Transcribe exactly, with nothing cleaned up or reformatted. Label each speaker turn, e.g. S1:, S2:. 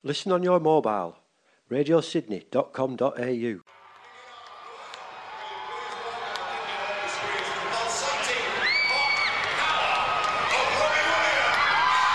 S1: Listen on your mobile. radio sydney dot com dot a u.